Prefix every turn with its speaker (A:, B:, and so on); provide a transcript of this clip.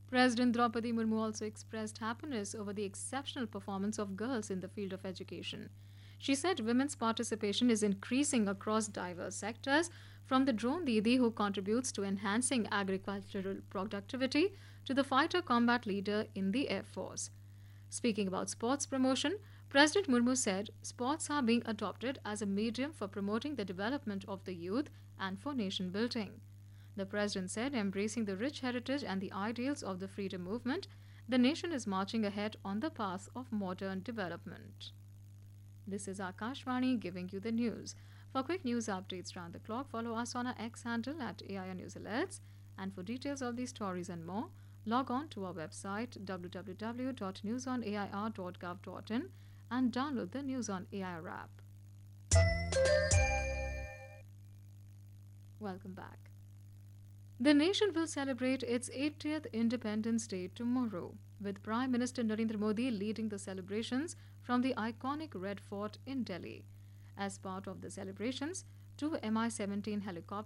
A: President Draupadi Murmu also expressed happiness over the exceptional performance of girls in the field of education. She said women's participation is increasing across diverse sectors, from the drone Didi who contributes to enhancing agricultural productivity to the fighter combat leader in the Air Force. Speaking about sports promotion, President Murmu said sports are being adopted as a medium for promoting the development of the youth and for nation building. The president said, embracing the rich heritage and the ideals of the freedom movement, the nation is marching ahead on the path of modern development. This is Akashvani giving you the news. For quick news updates round the clock, follow us on our X handle at AIR News Alerts. And for details of these stories and more, log on to our website www.newsonair.gov.in and download the News on AIR app. Welcome back. The nation will celebrate its 80th Independence Day tomorrow, with Prime Minister Narendra Modi leading the celebrations from the iconic Red Fort in Delhi. As part of the celebrations, two Mi-17 helicopters